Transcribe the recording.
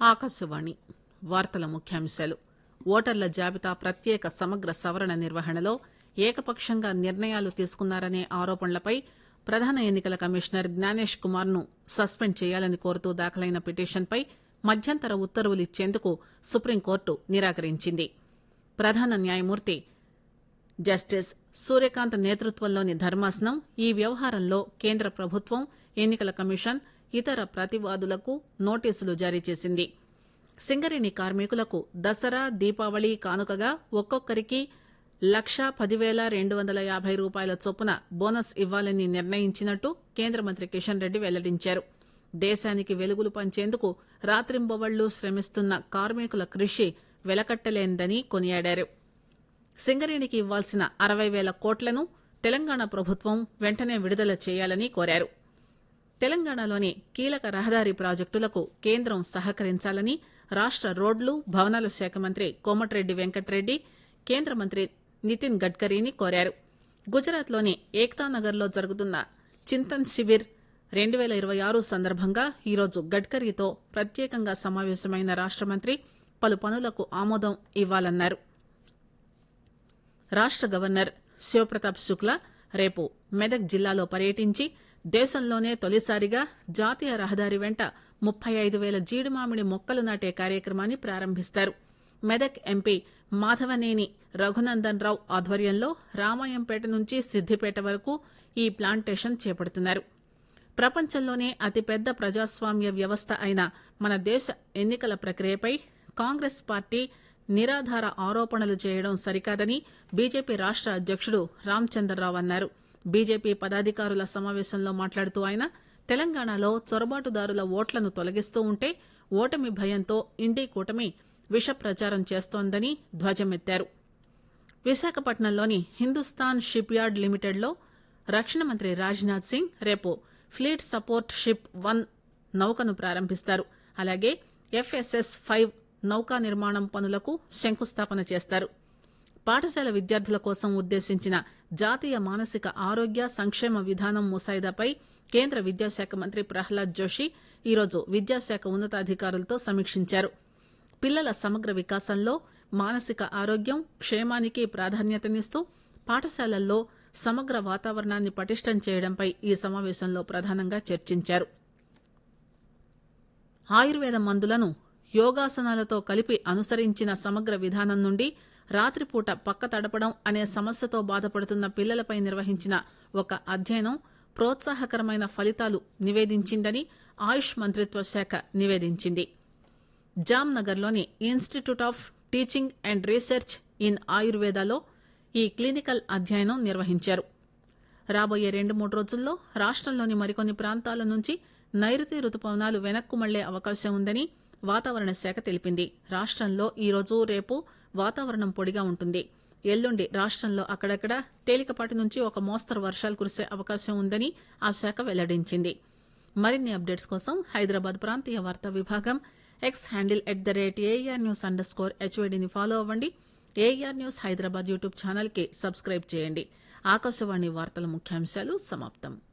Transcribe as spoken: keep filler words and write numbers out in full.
ఆకాశవాణి వార్తల ముఖ్యాంశాలు. ఓటర్ల జాబితా ప్రత్యేక సమగ్ర సవరణ నిర్వహణలో ఏకపక్షంగా నిర్ణయాలు తీసుకున్నారనే ఆరోపణలపై ప్రధాన ఎన్నికల కమిషనర్ జ్ఞానేష్ కుమార్ ను సస్పెండ్ చేయాలని కోరుతూ దాఖలైన పిటిషన్పై మధ్యంతర ఉత్తర్వులు ఇచ్చేందుకు సుప్రీంకోర్టు నిరాకరించింది. ప్రధాన న్యాయమూర్తి జస్టిస్ సూర్యకాంత్ నేతృత్వంలోని ధర్మాసనం ఈ వ్యవహారంలో కేంద్ర ప్రభుత్వం, ఎన్నికల కమిషన్, ఇతర ప్రతివాదులకు నోటీసులు జారీ చేసింది. సింగరేణి కార్మికులకు దసరా, దీపావళి కానుకగా ఒక్కొక్కరికి లక్షా పదివేల రెండు వందల యాభై రూపాయల చొప్పున బోనస్ ఇవ్వాలని నిర్ణయించినట్టు కేంద్ర మంత్రి కిషన్ రెడ్డి వెల్లడించారు. దేశానికి వెలుగులు పంచేందుకు రాత్రింబవళ్లు శ్రమిస్తున్న కార్మికుల కృషి వెలకట్టలేనిదని కొనియాడారు. సింగరేణికి ఇవ్వాల్సిన అరవై వేల కోట్లను తెలంగాణ ప్రభుత్వం వెంటనే విడుదల చేయాలని కోరారు. తెలంగాణలోని కీలక రహదారి ప్రాజెక్టులకు కేంద్రం సహకరించాలని రాష్ట రోడ్లు, భవనాల శాఖ మంత్రి కోమటిరెడ్డి వెంకటరెడ్డి కేంద్ర మంత్రి నితిన్ గడ్కరీని కోరారు. గుజరాత్లోని ఏక్తానగర్లో జరుగుతున్న చింతన్ శిబిర్ రెండు పేల ఇరవై ఆరు సందర్భంగా ఈరోజు గడ్కరీతో ప్రత్యేకంగా సమావేశమైన రాష్ట మంత్రి పలు పనులకు ఆమోదం ఇవ్వాలన్నారు. రాష్ట గవర్నర్ శివప్రతాప్ శుక్లా రేపు మెదక్ జిల్లాలో పర్యటించి దేశంలోనే తొలిసారిగా జాతీయ రహదారి వెంట ముప్పై ఐదు వేల జీడిమామిడి మొక్కలు నాటే కార్యక్రమాన్ని ప్రారంభిస్తారు. మెదక్ ఎంపీ మాధవనేని రఘునందన్ రావు ఆధ్వర్యంలో రామాయంపేట నుంచి సిద్దిపేట వరకు ఈ ప్లాంటేషన్ చేపడుతున్నారు. ప్రపంచంలోనే అతిపెద్ద ప్రజాస్వామ్య వ్యవస్థ అయిన మన దేశ ఎన్నికల ప్రక్రియపై కాంగ్రెస్ పార్టీ నిరాధార ఆరోపణలు చేయడం సరికాదని బీజేపీ రాష్ట అధ్యకుడు రామచంద్రరావు అన్నారు. బీజేపీ పదాధికారుల సమావేశంలో మాట్లాడుతూ ఆయన తెలంగాణలో చొరబాటుదారుల ఓట్లను తొలగిస్తూ ఉంటే ఓటమి భయంతో ఇండి కూటమి విష ప్రచారం చేస్తోందని ధ్వజమెత్తారు. విశాఖపట్నంలోని హిందుస్థాన్ షిప్ యార్డ్ లిమిటెడ్ లో రక్షణ మంత్రి రాజ్నాథ్ సింగ్ రేపు ఫ్లీట్ సపోర్ట్ షిప్ వన్ నౌకను ప్రారంభిస్తారు. అలాగే ఎఫ్ఎస్ఎస్ ఫైవ్ నౌకా నిర్మాణం పనులకు శంకుస్థాపన చేస్తారు. పాఠశాల విద్యార్థుల కోసం ఉద్దేశించిన జాతీయ మానసిక ఆరోగ్య సంక్షేమ విధానం ముసాయిదాపై కేంద్ర విద్యాశాఖ మంత్రి ప్రహ్లాద్ జోషి ఈరోజు విద్యాశాఖ ఉన్నతాధికారులతో సమీక్షించారు. పిల్లల సమగ్ర వికాసంలో మానసిక ఆరోగ్యం, క్షేమానికి ప్రాధాన్యతనిస్తూ పాఠశాలల్లో సమగ్ర వాతావరణాన్ని పటిష్టం చేయడంపై ఈ సమావేశంలో ప్రధానంగా చర్చించారు. ఆయుర్వేద మందులను యోగాసనాలతో కలిపి అనుసరించిన సమగ్ర విధానం నుండి రాత్రిపూట పక్క తడపడం అనే సమస్యతో బాధపడుతున్న పిల్లలపై నిర్వహించిన ఒక అధ్యయనం ప్రోత్సాహకరమైన ఫలితాలు నివేదించిందని ఆయుష్ మంత్రిత్వ శాఖ నివేదించింది. జామ్నగర్లోని institute of teaching and research in ఆయుర్వేదాలో ఈ క్లినికల్ అధ్యయనం నిర్వహించారు. రాబోయే రెండు మూడు రోజుల్లో రాష్టంలోని మరికొన్ని ప్రాంతాల నుంచి నైరుతి రుతుపవనాలు వెనక్కు మళ్లే అవకాశం ఉందని వాతావరణ శాఖ తెలిపింది. రాష్టంలో ఈరోజు, రేపు వాతావరణం పొడిగా ఉంటుంది. ఎల్లుండి రాష్టంలో అక్కడక్కడ తేలికపాటి నుంచి ఒక మోస్తరు వర్షాలు కురిసే అవకాశం ఉందని ఆ శాఖ వెల్లడించింది. మరిన్ని అప్డేట్స్ కోసం హైదరాబాద్ ప్రాంతీయ వార్తా విభాగం X handle at the rate AR news under score హెచ్వైడీని follow అవ్వండి. AR news Hyderabad YouTube channel కి సబ్స్క్రైబ్ చేయండి. ఆకాశవాణి వార్తల ముఖ్యాంశాలు సమాప్తం.